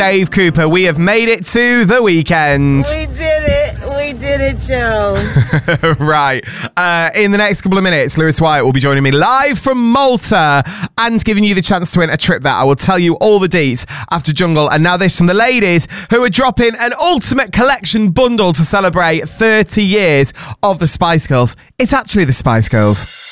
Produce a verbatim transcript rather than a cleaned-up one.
Dave Cooper, we have made it to the weekend. We did it. We did it, Joe. Right. Uh, in the next couple of minutes, Lewis Wyatt will be joining me live from Malta and giving you the chance to win a trip there. I will tell you all the deets after Jungle. And now this from the ladies who are dropping an ultimate collection bundle to celebrate thirty years of the Spice Girls. It's actually the Spice Girls.